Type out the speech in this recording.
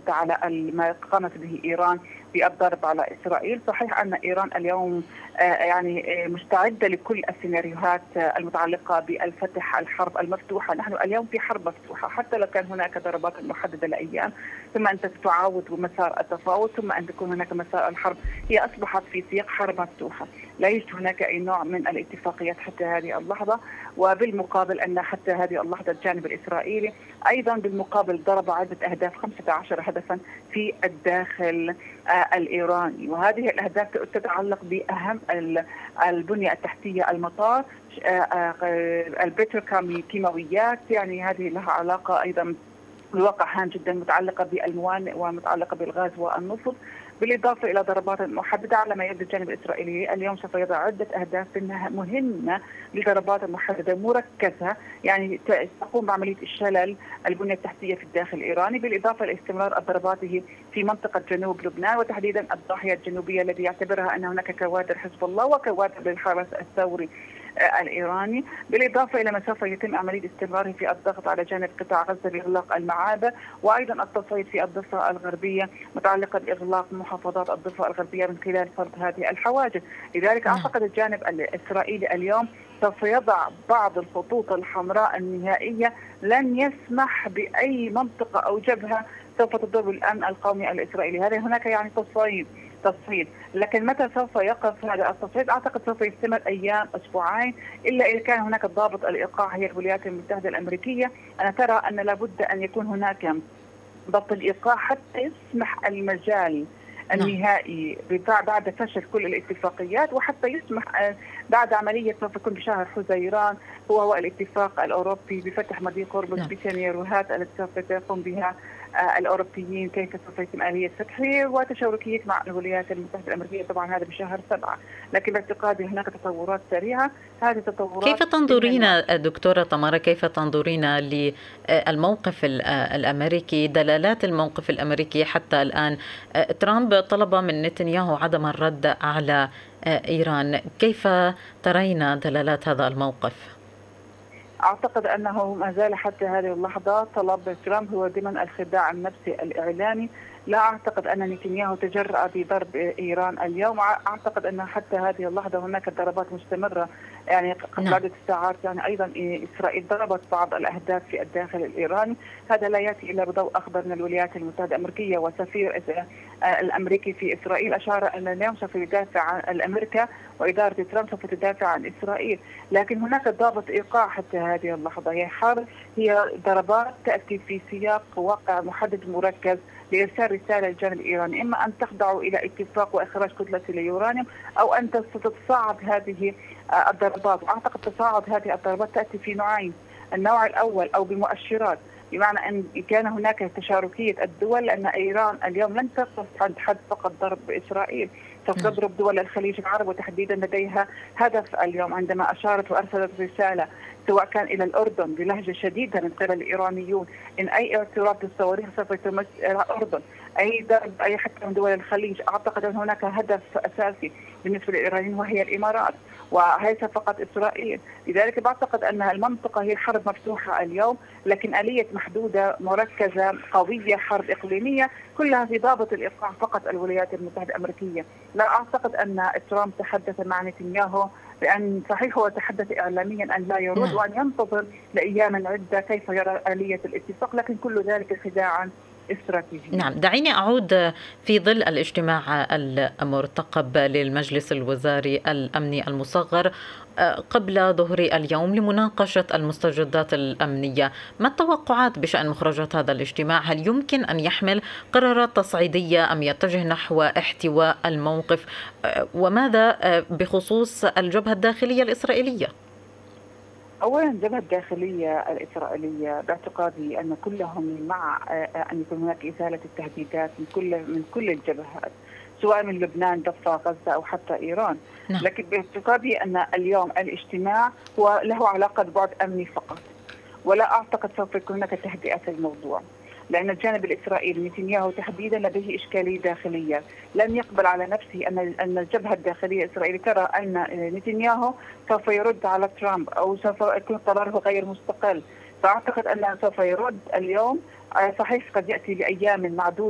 على ما قامت به إيران بالضرب على إسرائيل. صحيح أن إيران اليوم يعني مستعدة لكل السيناريوهات المتعلقة بالفتح الحرب المفتوحة. نحن اليوم في حرب مفتوحة، حتى لو كان هناك ضربات محددة لأيام ثم أن تعاود مسار التفاوض ثم أن تكون هناك مسار الحرب. هي أصبحت في سياق حرب مفتوحة، لا يوجد هناك أي نوع من الاتفاقيات حتى هذه اللحظة. وبالمقابل أن حتى هذه اللحظة الجانب الإسرائيلي أيضا بالمقابل ضرب عدة أهداف، 15 هدفا في الداخل الإيراني، وهذه الأهداف تتعلق بأهم البنية التحتية، المطار، البتروكيماويات، يعني هذه لها علاقة أيضا بواقع هام جدا متعلقة بالموانئ ومتعلقة بالغاز والنفط، بالإضافة إلى ضربات محددة. على ما يبدو الجانب الإسرائيلي اليوم سوف يضع عدة أهداف مهمة لضربات محددة مركزة، يعني تقوم بعملية الشلل البنية التحتية في الداخل الإيراني، بالإضافة لاستمرار ضرباته في منطقة جنوب لبنان وتحديدا الضاحية الجنوبية التي يعتبرها أن هناك كوادر حزب الله وكوادر للحرس الثوري الإيراني، بالإضافة إلى ما سوف يتم عملية استمراره في الضغط على جانب قطاع غزة بإغلاق المعابر، وأيضا التصعيد في الضفة الغربية متعلقة بإغلاق محافظات الضفة الغربية من خلال فرض هذه الحواجز. لذلك أعتقد الجانب الإسرائيلي اليوم سوف يضع بعض الخطوط الحمراء النهائية، لن يسمح بأي منطقة أو جبهة سوف تضر الأمن القومي الإسرائيلي. هذا هناك يعني تصعيد، لكن متى سوف يقف هذا التصعيد؟ أعتقد سوف يستمر أيام، أسبوعين، إلا إذا كان هناك ضابط الإيقاع هي الولايات المتحدة الأمريكية. أنا ترى أن لابد أن يكون هناك ضبط الإيقاع حتى يسمح المجال النهائي بعد فشل كل الاتفاقيات، وحتى يسمح بعد عملية سوف يكون بشهر حزيران هو الاتفاق الأوروبي بفتح مضيق هرمز بسيناريوهات التي سوف يقوم بها الأوروبيين، كيف سوف يتم آلية فتحه وتشاوركية مع الولايات المتحدة الأمريكية. طبعا هذا بشهر 7، لكن باعتقادي هناك تطورات سريعة. هذه التطورات كيف تنظرين دكتورة تمارا، كيف تنظرين للموقف الأمريكي، دلالات الموقف الأمريكي حتى الآن؟ ترامب طلب من نتنياهو عدم الرد على إيران، كيف ترين دلالات هذا الموقف؟ أعتقد أنه ما زال حتى هذه اللحظة طلب ترامب هو ضمن الخداع النفسي الإعلامي. لا أعتقد أن نتنياهو تجرأ بضرب إيران اليوم. أعتقد أن حتى هذه اللحظة هناك ضربات مستمرة، يعني قبل عدة ساعات يعني أيضا إسرائيل ضربت بعض الأهداف في الداخل الإيراني. هذا لا يأتي إلا بضوء أخضر من الولايات المتحدة الأمريكية، وسفير الأمريكي في إسرائيل أشار أن اليوم سوف يدافع عن أمريكا وإدارة ترامب سوف تدافع عن إسرائيل، لكن هناك ضابط إيقاع حتى هذه اللحظة. هي ضربات تأتي في سياق واقع محدد مركز لإرسال رسالة للجانب الإيراني، إما أن تخضعوا إلى اتفاق وإخراج كتلة اليورانيوم أو أن تتصاعد هذه الضربات. وأعتقد تصاعد هذه الضربات تأتي في نوعين: النوع الأول أو بمؤشرات، بمعنى أن كان هناك تشاركية الدول، لأن إيران اليوم لن تقف عند حد فقط ضرب إسرائيل، سوف تضرب دول الخليج العربي، وتحديدا لديها هدف اليوم عندما أشارت وأرسلت رسالة سواء كان إلى الأردن بلهجة شديدة من قبل الإيرانيون إن أي اعتراف بالصواريخ سوف يتمس إلى الأردن، أي ضرب أي حتى من دول الخليج. أعتقد أن هناك هدف أساسي بالنسبة للإيرانيين وهي الإمارات وليس فقط إسرائيل. لذلك بعتقد أن المنطقة هي حرب مفتوحة اليوم، لكن آلية محدودة مركزة قوية، حرب إقليمية كلها في ضابط الإيقاع فقط الولايات المتحدة الأمريكية. لا أعتقد أن ترامب تحدث مع نتنياهو، لأن صحيح هو تحدث إعلاميا أن لا يرد وأن ينتظر لأيام عدة كيف يرى آلية الاتفاق، لكن كل ذلك خداعا استراتيجي. نعم، دعيني أعود في ظل الاجتماع المرتقب للمجلس الوزاري الأمني المصغر قبل ظهر اليوم لمناقشة المستجدات الأمنية. ما التوقعات بشأن مخرجات هذا الاجتماع؟ هل يمكن أن يحمل قرارات تصعيدية أم يتجه نحو احتواء الموقف؟ وماذا بخصوص الجبهة الداخلية الإسرائيلية؟ أولا الجبهة الداخلية الإسرائيلية باعتقادي أن كلهم مع أن يكون هناك إزالة التهديدات من كل الجبهات، سواء من لبنان، ضفة غزة أو حتى إيران. لكن باعتقادي أن اليوم الاجتماع هو له علاقة ببعد أمني فقط، ولا أعتقد سوف يكون هناك تهدئة في الموضوع، لأن الجانب الإسرائيلي نتنياهو تحديدا لديه إشكالية داخلية. لن يقبل على نفسه أن الجبهة الداخلية الإسرائيلية ترى أن نتنياهو سوف يرد على ترامب أو سوف يكون قراره غير مستقل. فأعتقد أنه سوف يرد اليوم. صحيح قد يأتي لأيام معدودة